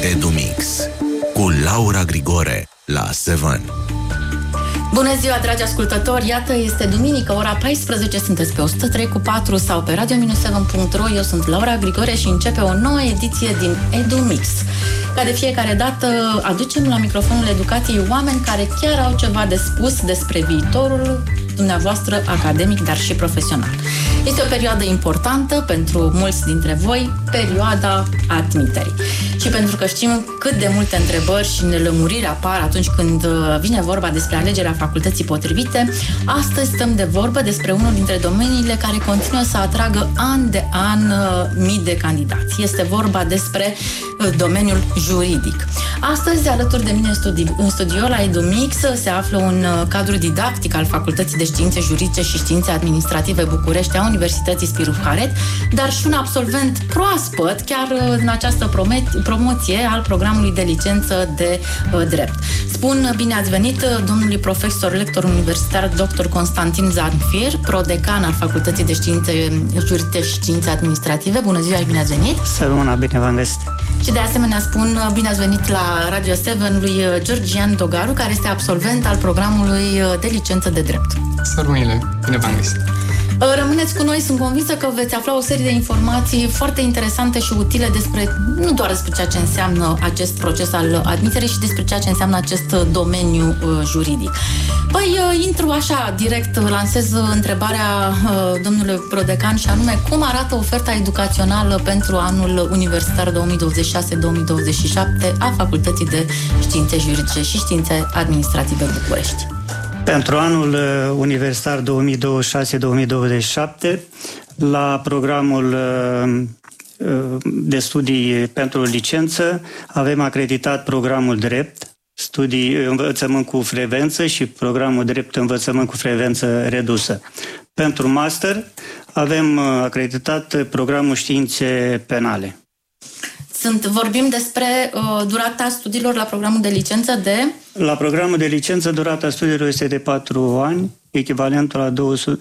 EduMix cu Laura Grigore la 7. Bună ziua, dragi ascultători! Iată, este duminică, ora 14, sunteți pe 103.4 sau pe radio-7.ro. Eu sunt Laura Grigore și începe o nouă ediție din EduMix. Ca de fiecare dată, aducem la microfonul educației oameni care chiar au ceva de spus despre viitorul dumneavoastră academic, dar și profesional. Este o perioadă importantă pentru mulți dintre voi, perioada admiterii. Și pentru că știm cât de multe întrebări și nelămuriri apar atunci când vine vorba despre alegerea facultății potrivite, astăzi stăm de vorbă despre unul dintre domeniile care continuă să atragă an de an mii de candidați. Este vorba despre domeniul juridic. Astăzi, alături de mine în studio la EduMix se află un cadru didactic al Facultății de Științe Juridice și Științe Administrative București a Universității Spiru Haret, dar și un absolvent proaspăt, chiar în această promoție al programului de licență de drept. Spun bine ați venit domnului profesor lector universitar dr. Constantin Zanfir, prodecan al Facultății de Științe Juridice și Științe Administrative. Bună ziua și bine ați venit! Să rămână, bine v-am găsit! Și de asemenea spun bine ați venit la Radio 7 lui Georgian Dogaru, care este absolvent al programului de licență de drept. Sărunile, bine v-am găsit! Rămâneți cu noi, sunt convinsă că veți afla o serie de informații foarte interesante și utile nu doar despre ceea ce înseamnă acest proces al admiterii, și despre ceea ce înseamnă acest domeniu juridic. Păi, intru așa, direct, lansez întrebarea domnului prodecan și anume, cum arată oferta educațională pentru anul universitar 2026-2027 a Facultății de Științe Juridice și Științe Administrative București? Pentru anul universitar 2026-2027, la programul de studii pentru licență, avem acreditat programul drept, studii învățământ cu frecvență și programul drept învățământ cu frecvență redusă. Pentru master, avem acreditat programul științe penale. Vorbim despre durata studiilor la programul de licență de... La programul de licență, durata studiilor este de 4 ani, echivalentul la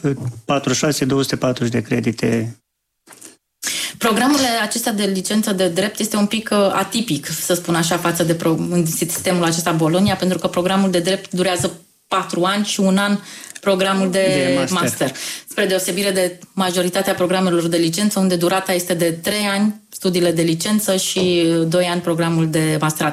46-240 de credite. Programul acesta de licență de drept este un pic atipic, să spun așa, față de sistemul acesta Bologna, pentru că programul de drept durează 4 ani și 1 an programul de master. Spre deosebire de majoritatea programelor de licență, unde durata este de 3 ani, studiile de licență, și 2 ani programul de masterat.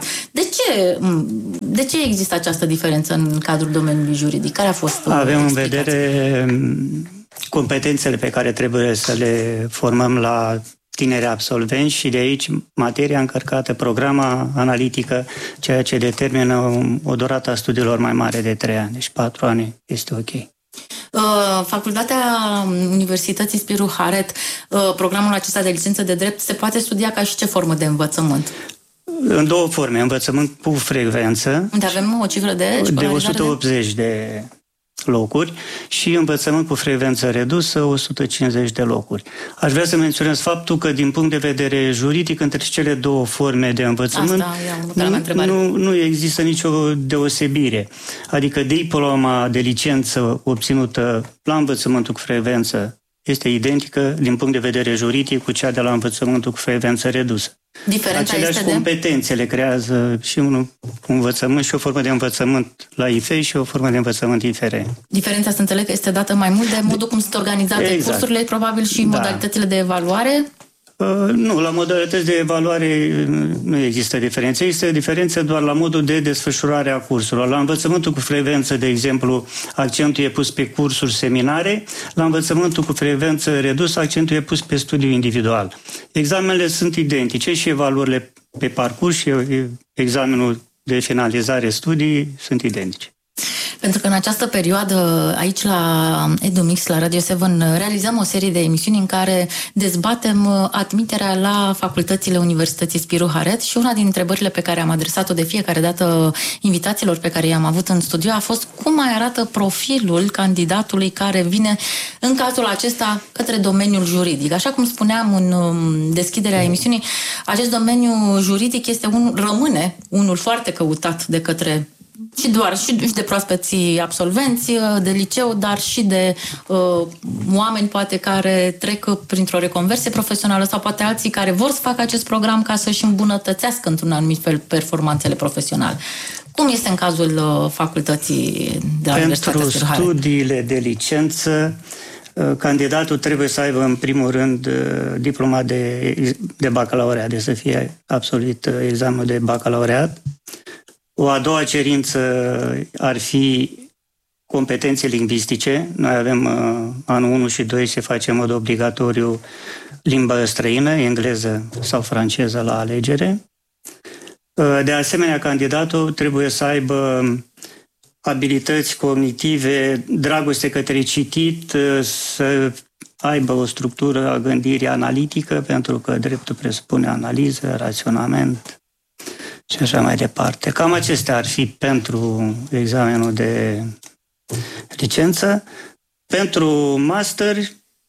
De ce există această diferență în cadrul domeniului juridic? Care a fost Avem în vedere competențele pe care trebuie să le formăm la tineri absolvenți și de aici materia încărcată, programa analitică, ceea ce determină o durată a studiilor mai mare de 3 ani. Deci 4 ani este ok. Facultatea Universității Spiru Haret, programul acesta de licență de drept, se poate studia ca și ce formă de învățământ? În 2 forme, învățământ cu frecvență, unde avem o cifră de 180 de locuri, și învățământ cu frecvență redusă, 150 de locuri. Aș vrea să menționez faptul că, din punct de vedere juridic, între cele 2 forme de învățământ nu există nicio deosebire. Adică diploma de licență obținută la învățământul cu frecvență este identică, din punct de vedere juridic, cu cea de la învățământul cu frecvență redusă. Diferența aceleași competențe le creează și un învățământ și o formă de învățământ la IFE și o formă de învățământ IFR. Diferența, să înțeleg, că este dată mai mult de modul cum sunt organizate cursurile, probabil, și modalitățile de evaluare? Nu, la modalități de evaluare nu există diferențe. Există diferențe doar la modul de desfășurare a cursurilor. La învățământul cu frecvență, de exemplu, accentul e pus pe cursuri seminare. La învățământul cu frecvență redusă, accentul e pus pe studiu individual. Examenele sunt identice și evaluările pe parcurs și examenul de finalizare studii sunt identice. Pentru că în această perioadă, aici la EduMix, la Radio 7, realizăm o serie de emisiuni în care dezbatem admiterea la facultățile Universității Spiru Haret, și una din întrebările pe care am adresat-o de fiecare dată invitațiilor pe care i-am avut în studio a fost cum mai arată profilul candidatului care vine în cazul acesta către domeniul juridic. Așa cum spuneam în deschiderea emisiunii, acest domeniu juridic rămâne unul foarte căutat de către și de proaspeții absolvenți de liceu, dar și de oameni poate care trec printr-o reconversie profesională sau poate alții care vor să facă acest program ca să-și îmbunătățească într-un anumit fel performanțele profesionale. Cum este în cazul facultății de la Universitatea Spiru Haret? Pentru studiile de licență, candidatul trebuie să aibă în primul rând diploma de bacalaureat, deci să fie absolvit examenul de bacalaureat. O a doua cerință ar fi competențe lingvistice. Noi avem anul 1 și 2 se face în mod obligatoriu limba străină, engleză sau franceză la alegere. De asemenea, candidatul trebuie să aibă abilități cognitive, dragoste către citit, să aibă o structură a gândirii analitică, pentru că dreptul presupune analiză, raționament și așa mai departe. Cam acestea ar fi pentru examenul de licență. Pentru master,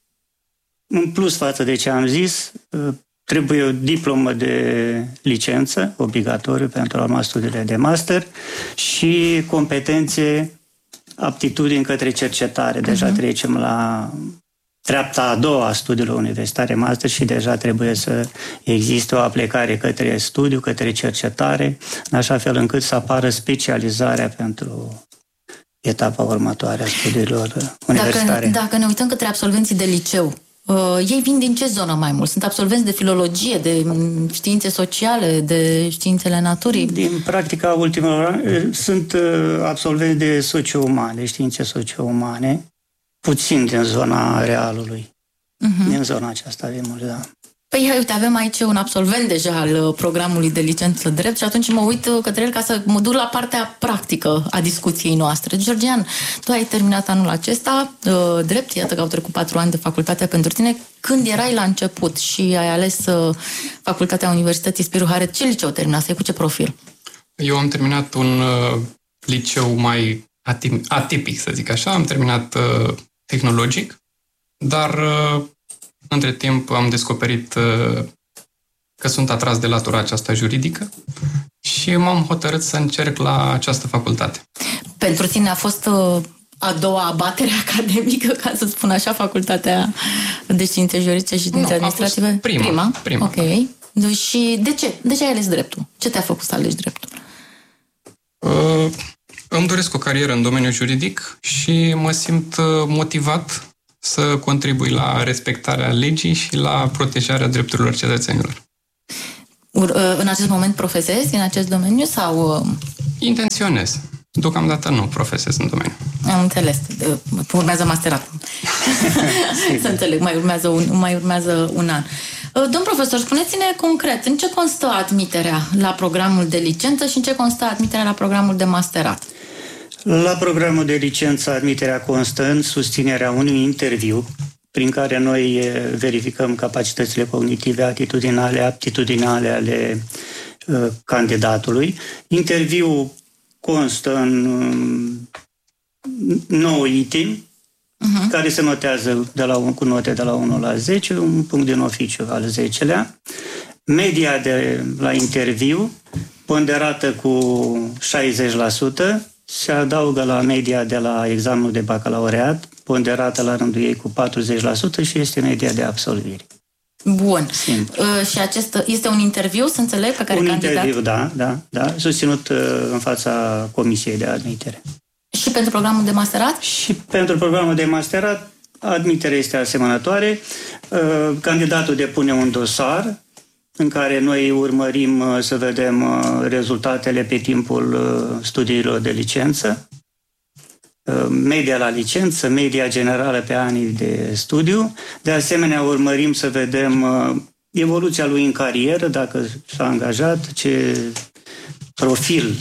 în plus față de ce am zis, trebuie o diplomă de licență, obligatoriu pentru a urma studiile de master, și competențe, aptitudini către cercetare. Deja trecem la treapta a doua a studiilor universitare master și deja trebuie să existe o aplicare către studiu, către cercetare, în așa fel încât să apară specializarea pentru etapa următoare a studiilor universitare. Dacă ne uităm către absolvenții de liceu, ei vin din ce zonă mai mult? Sunt absolvenți de filologie, de științe sociale, de științele naturii? Din practica ultimelor ani sunt absolvenți de socio-umane, de științe socio-umane, puțin din zona realului. Din zona aceasta de mult, da. Păi, uite, avem aici un absolvent deja al programului de licență drept și atunci mă uit către el ca să mă duc la partea practică a discuției noastre. Georgian, tu ai terminat anul acesta drept, iată că au trecut 4 ani de facultate pentru tine. Când erai la început și ai ales facultatea Universității Spiru Haret, ce liceu terminasei, cu ce profil? Eu am terminat un liceu mai atipic, să zic așa. Am terminat tehnologic, dar între timp am descoperit că sunt atras de latura aceasta juridică și m-am hotărât să încerc la această facultate. Pentru tine a fost a doua abatere academică, ca să spun așa, facultatea de științe juridice și științe administrative? A fost prima. Ok. Și de ce? De ce ai ales dreptul? Ce te-a făcut să alegi dreptul? Îmi doresc o carieră în domeniul juridic și mă simt motivat să contribui la respectarea legii și la protejarea drepturilor cetățenilor. În acest moment profesezi în acest domeniu sau... Intenționez. Deocamdată nu profesez în domeniu. Am înțeles. Urmează masteratul. Să înțeleg, mai urmează un an. Domn profesor, spuneți-ne concret, în ce constă admiterea la programul de licență și în ce constă admiterea la programul de masterat? La programul de licență, admiterea constă în susținerea unui interviu prin care noi verificăm capacitățile cognitive, atitudinale, aptitudinale ale candidatului. Interviul constă în 9 item care se notează cu note de la 1 la 10, un punct din oficiu al 10-lea. Media la interviu, ponderată cu 60%, se adaugă la media de la examenul de bacalaureat, ponderată la rândul ei cu 40% și este media de absolvire. Bun. Și acesta este un interviu, să înțeleg, pe care candidat... interviu, da, susținut în fața Comisiei de Admitere. Și pentru programul de masterat? Și pentru programul de masterat, admiterea este asemănătoare. Candidatul depune un dosar în care noi urmărim să vedem rezultatele pe timpul studiilor de licență, media la licență, media generală pe anii de studiu. De asemenea, urmărim să vedem evoluția lui în carieră, dacă s-a angajat, ce profil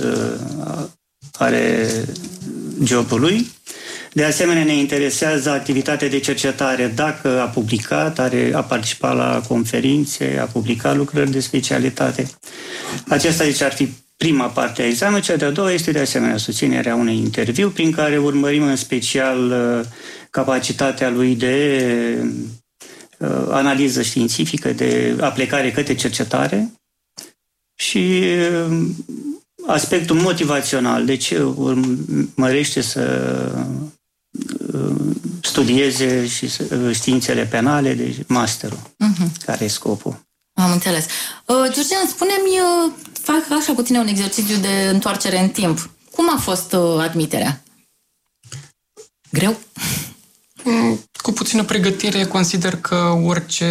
are jobul lui. De asemenea, ne interesează activitatea de cercetare, dacă a publicat, a participat la conferințe, a publicat lucrări de specialitate. Aceasta deci ar fi prima parte a examenului. Cea de-a doua este de asemenea susținerea unui interviu prin care urmărim în special capacitatea lui de analiză științifică, de aplicare către cercetare și aspectul motivațional. De ce urmărește să studieze și științele penale, deci masterul, care e scopul. Am înțeles. Georgian, spune-mi, fac așa cu tine un exercițiu de întoarcere în timp. Cum a fost admiterea? Greu? Cu puțină pregătire consider că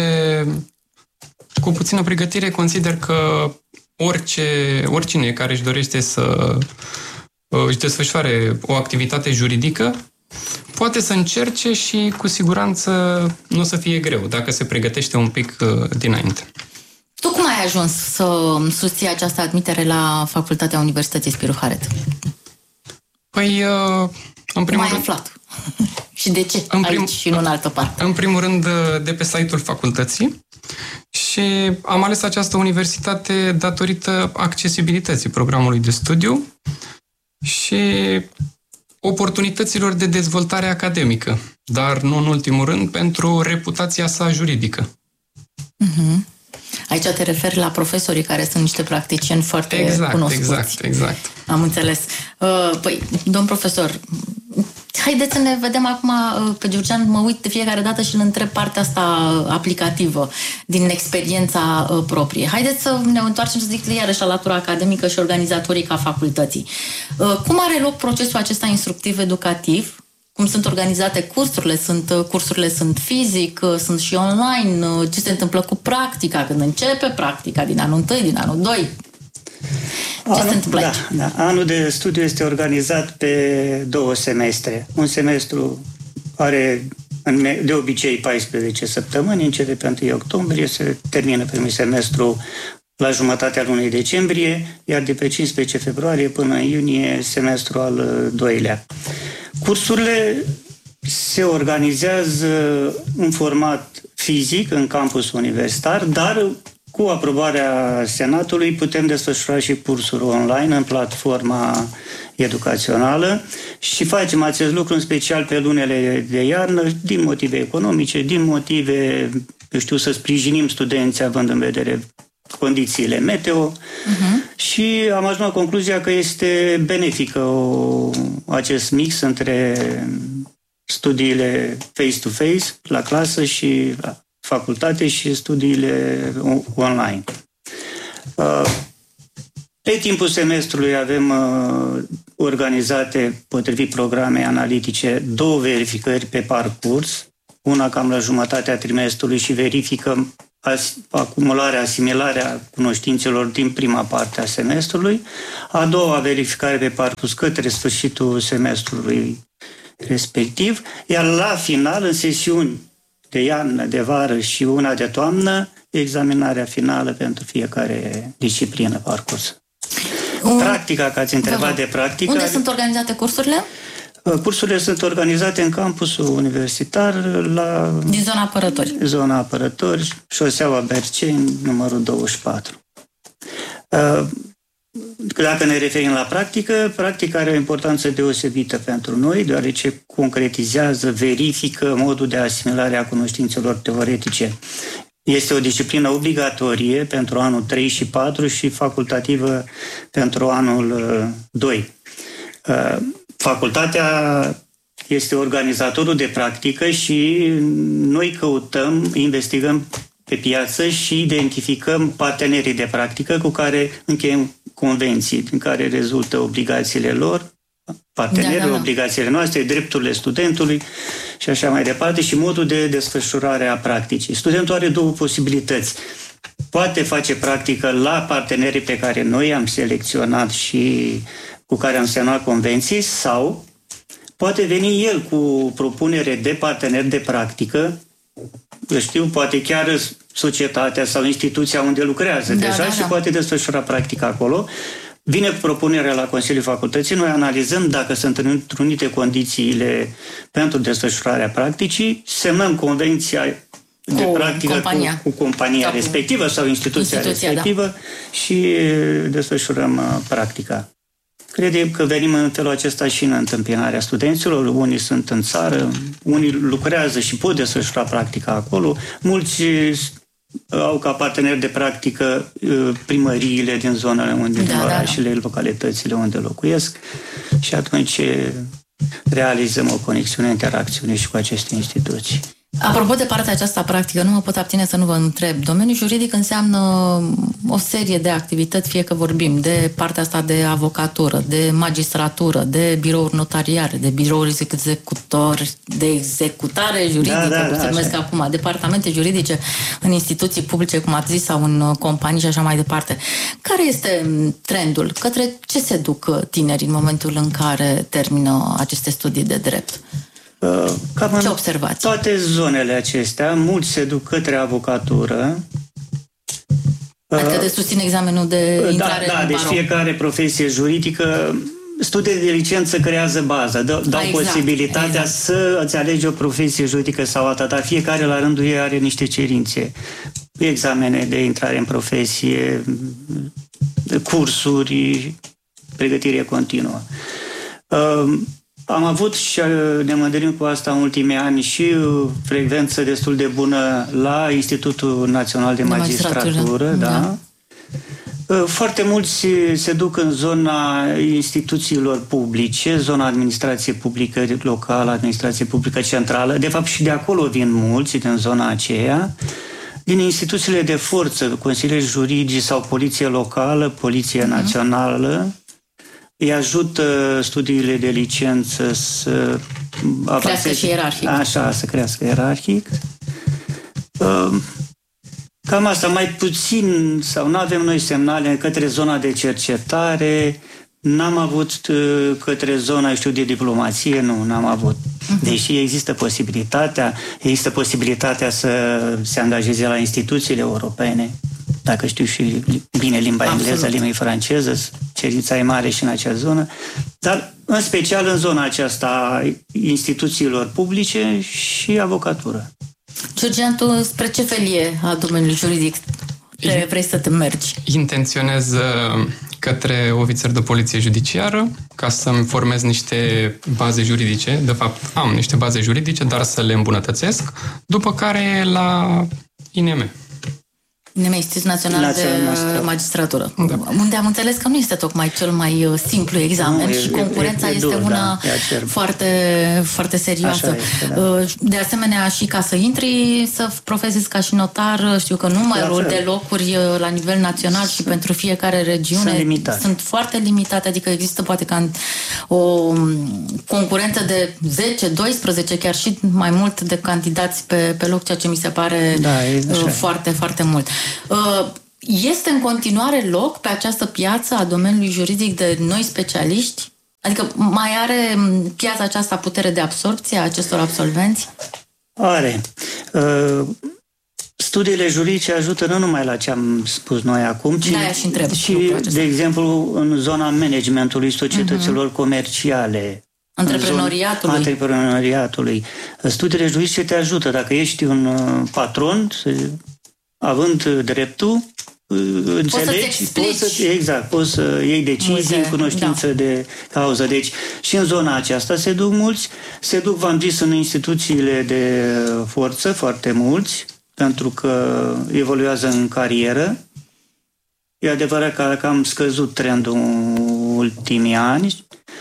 oricine care își dorește să își desfășoare o activitate juridică poate să încerce și cu siguranță nu o să fie greu dacă se pregătește un pic dinainte. Tu cum ai ajuns să susții această admitere la Facultatea Universității Spiru Haret? Păi, în primul rând... aflat? Și de ce aici și nu în altă parte? În primul rând, de pe site-ul facultății. Și am ales această universitate datorită accesibilității programului de studiu și oportunităților de dezvoltare academică, dar nu în ultimul rând pentru reputația sa juridică. Aici te referi la profesorii care sunt niște practicieni foarte cunoscuți. Exact. Am înțeles. Păi, domn profesor, haideți să ne vedem acum pe Georgian, mă uit de fiecare dată și îl întreb partea asta aplicativă din experiența proprie. Haideți să ne întoarcem, să zic, iarăși la latura academică și organizatorică a facultății. Cum are loc procesul acesta instructiv-educativ? Cum sunt organizate cursurile? Cursurile sunt fizic, sunt și online? Ce se întâmplă cu practica? Când începe practica? Din anul 1, din anul 2? Ce se întâmplă aici? Da. Anul de studiu este organizat pe 2 semestre. Un semestru are de obicei 14 săptămâni, începe pe 1 octombrie, se termină primul semestru la jumătatea lunii decembrie, iar de pe 15 februarie până în iunie semestru al doilea. Cursurile se organizează în format fizic, în campus universitar, dar cu aprobarea Senatului putem desfășura și cursuri online în platforma educațională și facem acest lucru în special pe lunile de iarnă din motive economice, din motive, să sprijinim studenții având în vedere condițiile meteo și am ajuns la concluzia că este benefică acest mix între studiile face-to-face la clasă și la facultate și studiile online. Pe timpul semestrului avem organizate, potrivit programe analitice, 2 verificări pe parcurs, una cam la jumătatea trimestrului și verificăm acumularea, asimilarea cunoștințelor din prima parte a semestrului, a doua verificare pe parcurs către sfârșitul semestrului respectiv, iar la final, în sesiuni de iarnă, de vară și una de toamnă, examinarea finală pentru fiecare disciplină parcurs. Practica, că ați întrebat de practică... Unde sunt organizate cursurile? Cursurile sunt organizate în campusul universitar din zona Apărători. Zona Apărători, șoseaua Berceni, numărul 24. Dacă ne referim la practică, practica are o importanță deosebită pentru noi, deoarece concretizează, verifică modul de asimilare a cunoștințelor teoretice. Este o disciplină obligatorie pentru anul 3 și 4 și facultativă pentru anul 2. Facultatea este organizatorul de practică și noi căutăm, investigăm pe piață și identificăm partenerii de practică cu care încheiem convenții, din care rezultă obligațiile lor, partenerii, obligațiile noastre, drepturile studentului și așa mai departe și modul de desfășurare a practicii. Studentul are 2 posibilități. Poate face practică la partenerii pe care noi am selecționat și cu care am semnat convenții sau poate veni el cu propunere de partener de practică, poate chiar societatea sau instituția unde lucrează și poate desfășura practica acolo. Vine propunerea la Consiliul Facultății, noi analizăm dacă sunt întrunite condițiile pentru desfășurarea practicii, semnăm convenția de practică cu compania respectivă sau instituția respectivă și desfășurăm practica. Credem că venim în felul acesta și în întâmpinarea studenților. Unii sunt în țară, unii lucrează și pot desfășura practica acolo. Mulți au ca parteneri de practică primăriile din zonele unde, din orașele, localitățile unde locuiesc și atunci realizăm o conexiune, interacțiune și cu aceste instituții. Apropo de partea aceasta practică, nu mă pot abține să nu vă întreb. Domeniul juridic înseamnă o serie de activități, fie că vorbim de partea asta de avocatură, de magistratură, de birouri notariare, de birouri de executare juridică, se numesc acum, departamente juridice în instituții publice, cum ați zis, sau în companii și așa mai departe. Care este trendul? Către ce se duc tinerii în momentul în care termină aceste studii de drept? Cam ce observați? Toate zonele acestea, mulți se duc către avocatură. Adică de susține examenul de intrare în barou. Deci fiecare profesie juridică, studiile de licență creează baza, dau posibilitatea să îți alegi o profesie juridică sau alta, dar fiecare la rândul ei are niște cerințe. Examene de intrare în profesie, cursuri, pregătire continuă. Am avut și ne mândrim cu asta în ultimii ani și frecvență destul de bună la Institutul Național de Magistratură. Da. Foarte mulți se duc în zona instituțiilor publice, zona administrație publică locală, administrație publică centrală. De fapt și de acolo vin mulți, din zona aceea. Din instituțiile de forță, consilieri juridici sau poliție locală, poliție națională, îi ajută studiile de licență să crească și ierarhic. Așa, să crească ierarhic. Cam asta, mai puțin, sau nu avem noi semnale către zona de cercetare, n-am avut către zona, de diplomație, n-am avut. Deși există posibilitatea să se angajeze la instituțiile europene, dacă știu și bine limba engleză, limba franceză, cerința e mare și în acea zonă, dar în special în zona aceasta instituțiilor publice și avocatură. Georgian, tu spre ce felie a domeniului juridic vrei să te mergi? Intenționez către ofițer de poliție judiciară ca să-mi formez niște baze juridice. De fapt, am niște baze juridice, dar să le îmbunătățesc. După care la INM. Institutul Național de Magistratură. Da. Unde am înțeles că nu este tocmai cel mai simplu examen și concurența este una foarte, foarte serioasă. De asemenea, și ca să intri, să profesezi ca și notar, știu că numărul de locuri la nivel național și pentru fiecare regiune sunt foarte limitate, adică există poate ca o concurență de 10, 12, chiar și mai mult de candidați pe loc, ceea ce mi se pare foarte, foarte mult. Este în continuare loc pe această piață a domeniului juridic de noi specialiști? Adică mai are piața aceasta putere de absorbție a acestor absolvenți? Are. Studiile juridice ajută nu numai la ce am spus noi acum, ci și de exemplu, în zona managementului societăților comerciale, antreprenoriatului. Studiile juridice te ajută. Dacă ești un patron, având dreptul, înțelegi, poți să iei decizii în cunoștință de cauză. Deci și în zona aceasta se duc mulți, v-am zis, în instituțiile de forță, foarte mulți, pentru că evoluează în carieră. E adevărat că am scăzut trendul în ultimii ani.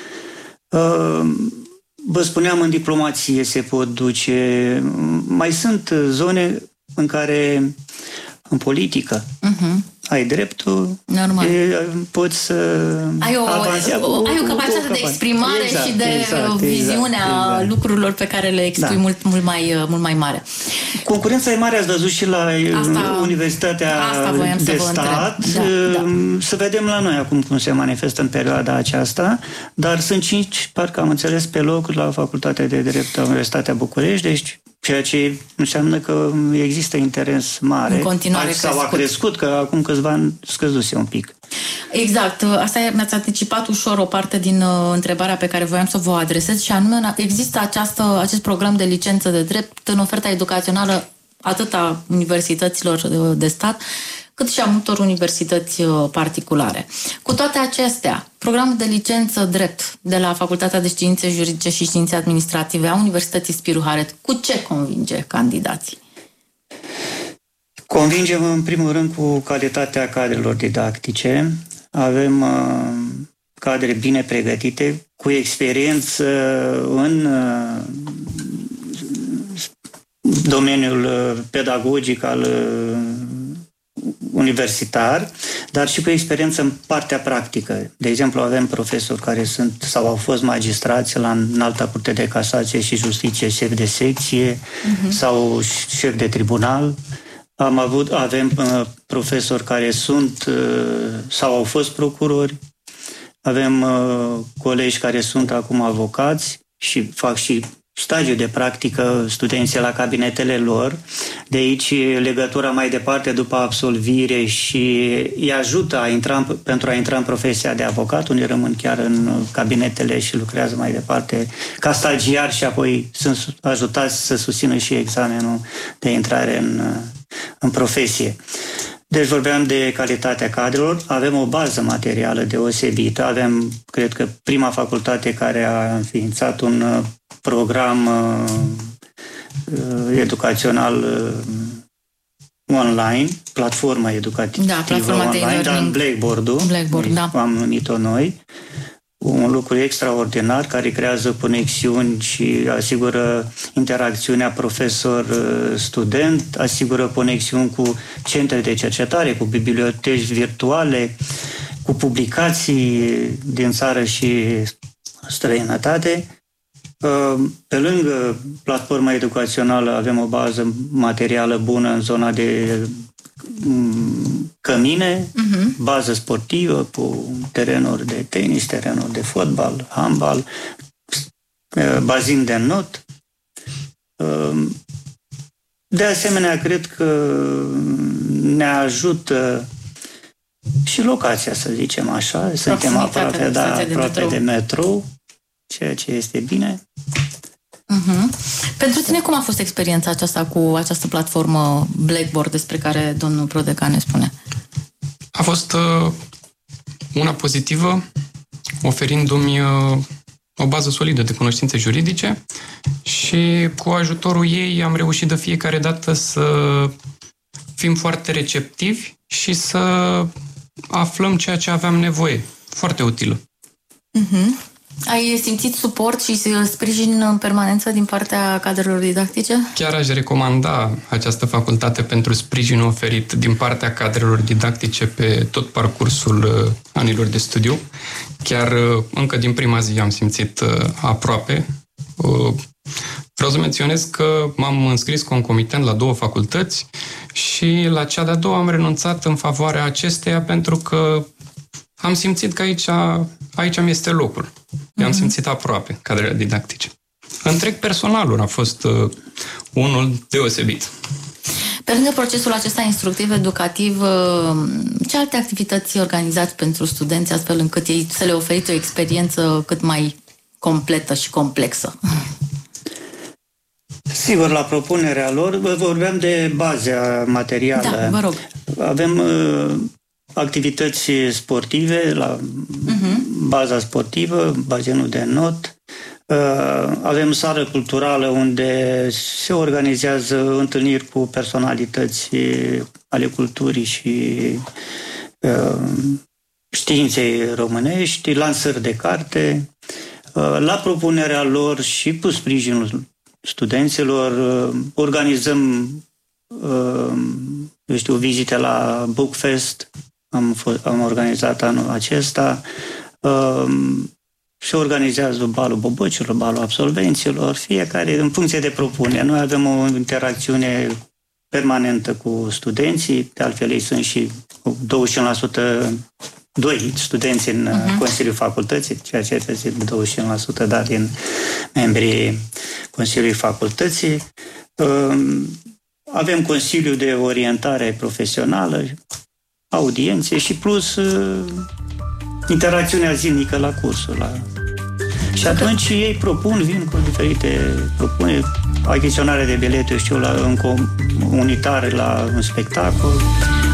Vă spuneam, în diplomație se pot duce. Mai sunt zone în care în politică ai dreptul, poți să ai o capacitate de exprimare și de viziunea lucrurilor pe care le expui mult mai mare. Concurența e mare, ați văzut și la Universitatea de Stat. Să vedem la noi acum cum se manifestă în perioada aceasta, dar sunt 5, parcă am înțeles, pe loc la Facultatea de Drept a Universitatea București, deci ceea ce înseamnă că există interes mare. În continuare sau a crescut, că acum câțiva ani scăzuse un pic. Exact. Asta mi-ați anticipat ușor o parte din întrebarea pe care voiam să vă adresez și anume, există acest program de licență de drept în oferta educațională atât a universităților de stat, cât și a multor universități particulare. Cu toate acestea, programul de licență drept de la Facultatea de Științe Juridice și Științe Administrative a Universității Spiru Haret, cu ce convinge candidații? Convingem în primul rând cu calitatea cadrelor didactice. Avem cadre bine pregătite, cu experiență în domeniul pedagogic al universitar, dar și cu experiență în partea practică. De exemplu, avem profesori care sunt sau au fost magistrați la Înalta Curte de Casație și Justiție, șef de secție sau șef de tribunal. Avem profesori care sunt sau au fost procurori. Avem colegi care sunt acum avocați și fac și stagiu de practică studenții la cabinetele lor. De aici legătura mai departe după absolvire și îi ajută pentru a intra în profesia de avocat. Unii rămân chiar în cabinetele și lucrează mai departe ca stagiar și apoi sunt ajutați să susțină și examenul de intrare în profesie. Deci vorbeam de calitatea cadrelor, avem o bază materială deosebită, avem, cred că, prima facultate care a înființat un program educațional online, platformă educativă online, dar Blackboard-ul, am numit-o noi. Un lucru extraordinar care creează conexiuni și asigură interacțiunea profesor-student, asigură conexiuni cu centre de cercetare, cu biblioteci virtuale, cu publicații din țară și străinătate. Pe lângă platforma educațională avem o bază materială bună în zona de cămine, bază sportivă cu terenuri de tenis, terenuri de fotbal, handbal, bazin de not. De asemenea, cred că ne ajută și locația, să zicem așa. Suntem aproape de metrou, ceea ce este bine. Pentru tine, cum a fost experiența aceasta cu această platformă Blackboard despre care domnul Prodecan ne spune? A fost una pozitivă, oferindu-mi o bază solidă de cunoștințe juridice și cu ajutorul ei am reușit de fiecare dată să fim foarte receptivi și să aflăm ceea ce aveam nevoie. Foarte utilă. Ai simțit suport și sprijin în permanență din partea cadrelor didactice? Chiar aș recomanda această facultate pentru sprijinul oferit din partea cadrelor didactice pe tot parcursul anilor de studiu. Chiar încă din prima zi am simțit aproape. Vreau să menționez că m-am înscris concomitent la 2 facultăți și la cea de-a doua am renunțat în favoarea acesteia pentru că am simțit că aici mi este locul. Eu am simțit aproape cadrele didactice. Întreg personalul a fost unul deosebit. Pe lângă procesul acesta instructiv-educativ, ce alte activități organizați pentru studenți astfel încât ei să le oferiți o experiență cât mai completă și complexă? Sigur, la propunerea lor, vorbeam de baza materială. Da, vă rog. Avem activități sportive, la baza sportivă, bazinul de not. Avem sală culturală unde se organizează întâlniri cu personalități ale culturii și științei românești, lansări de carte. La propunerea lor și cu sprijinul studenților organizăm vizite la Bookfest. Am organizat anul acesta. Se organizează balul bobocilor, balul absolvenților, fiecare în funcție de propunere. Noi avem o interacțiune permanentă cu studenții, de altfel ei sunt și 25%, 2 studenți în Consiliul Facultății, ceea ce este 25%, dar din membrii Consiliului Facultății. Avem Consiliu de Orientare Profesională, audiențe și plus interacțiunea zilnică la cursuri. Și atunci ei vin cu diferite propuneri, achiziționare de bilete, la un comunitar, la un spectacol.